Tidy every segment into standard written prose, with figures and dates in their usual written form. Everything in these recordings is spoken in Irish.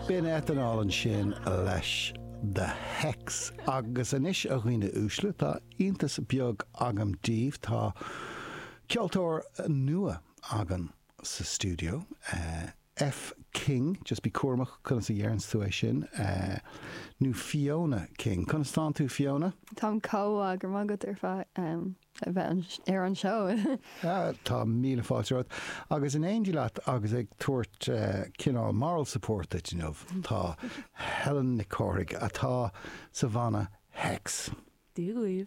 Bin etanol an sin leis the Hex agus anis a chuoine úsle tá iontas beag agam díomh tá ceoltóir nua agan sa studio F. King, just be Cormac, chun sa dhearn tú é sin nó Fiona King. Chun stán tú Fiona? Tá có gur mágad ar fá bheith ar an seo. Tá míle fáilte agus in éon leat agus ag tuairt cinál moral support that you know tá Helen Nicorig atá Savannah Hex. Díomh.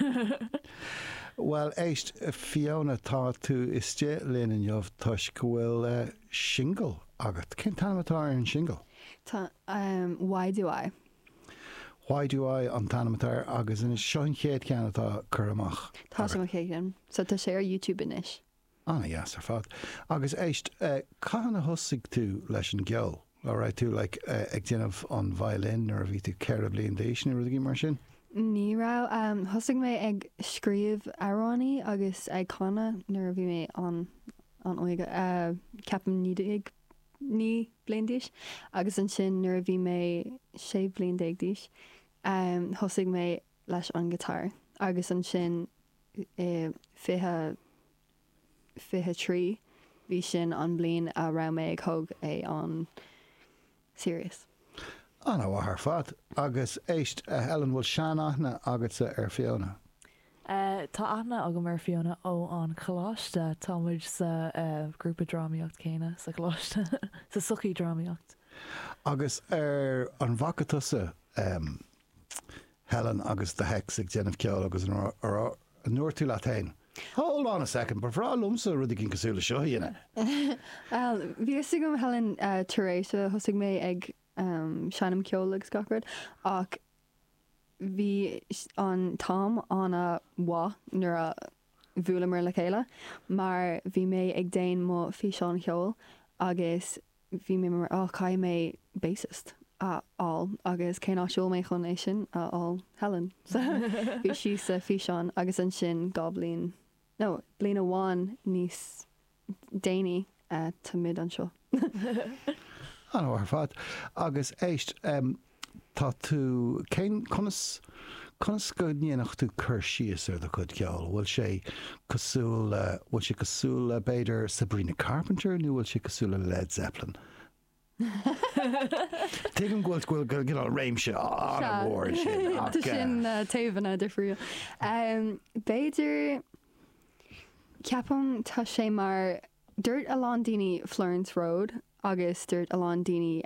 Well, éist Fiona tá tú iste linn in jobh tuis go bhfuil single agat. Cén tanamatá an single? Tá Why Do I? Why Do I an tanamatá agus in seoin chéad ceanna tá chur amach? Tá sem chéan. So tá sé ar YouTube inis. Yes, ar fad. Agus éist cána thosaigh tú leis an geol? Áráid tú ag déanamh an violin ar a bhí tú ceir a bliain d'éis nó ruí mar sin? Ní rá thosaigh mé ag scríomh aránaí agus ag cána nuair a bhí mé an oige ceapam ní bliain díis agus an sin nuair a bhí mé 6 bliain díis thosaigh mé leis an gitar agus an sin fiche trí bhí sin an bliain a ra mé ag thug é an serious. Anna ar fad agus éist Helen bhfuil sean aithne agus ar Fiona. Tá aithne agam ar Fiona ó an choláiste támuid sa grúpa drámaíocht céine sa choláiste sa suchaí drámaíocht. Agus ar an bhacatasa Helen agus the Hex ag déanamh ceol agus an nuair tú letain. Hold on a second, but for all lumsa rudi cin cosúla seo dhéine. Bhí sigam Helen Teresa thosaigh mé ag seanam ceol agus gacrad ach bhí an Tom anna wa nuair a bhuala mar le chéile mar bhí mé ag déan mo fi seán ceol agus bhí mé mar cai mé bassist all agus cé náisiúil mé chun é sin all Helen so bhí si sa fi seán agus an sin bliain amháin níos déine tá mid an seo. An ar fad agus éist tá tú conas go níanaach tú chur síos ar do chud ceol bhfuil sé cosúil beidir Sabrina Carpenter nó bhfuil sé cosúil Led Zeppelin. Tuigim ghfuil go réimse an bhór sin Tá sin taobhanna difriúil. Beidir ceapam tá sé mar dúirt a lán daoine Florence Road agus dúirt a lán daoine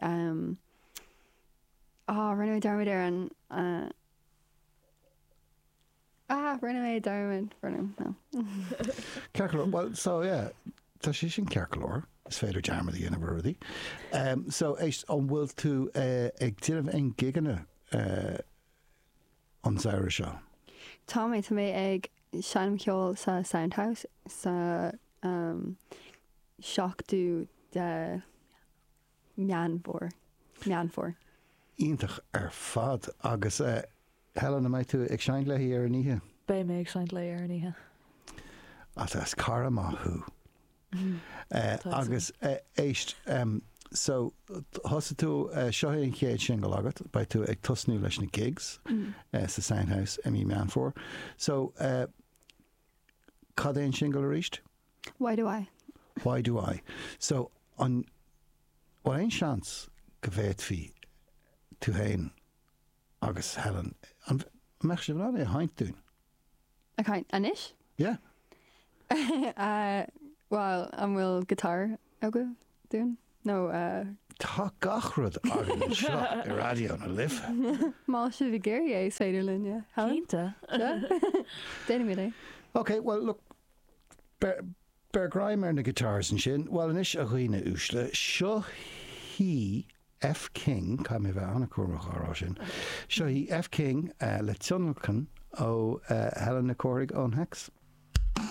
rinne darmid ar an rinne darmid no. Cearcalór, well, so yeah, tá sé sin cearcalór is féidir dearmad a dhéanamh rudaí. So éist an bhfuil tú ag tíanamh ein giganna an saoire seo? Tá mé ag seanam ceol sa Soundhouse sa seachtú de meanmhór. Ítach ar fad agus Helen na maith tú ag seint le ar níthe? Bé mé ag seint le ar níthe. As cara maithú. Agus éist so thosa tú seohéon chéad single agat ba tú ag tosnú leis na gigs sa Soundhouse meanmhór. So cad éon single a ríist? Why Do I? Why Do I? So an ein seans go bhéad fi tú hain agus Helen an meach sé bhná é haint dún. A kaint anis? Yeah. Well, an bhfuil guitar aga dún? No, Tá gachrad agan seo I radio na live. má se bhí géir é féidir linne. Cínta. Déine mé é. Okay, well look, Bear Grimer na guitars and sin, well inis a chuoine úsle, seo hí F. King, cai mé bheith anna cuairmach árá sin, seo hí F. King le tionalcan ó Helen Nicorig ón Hex.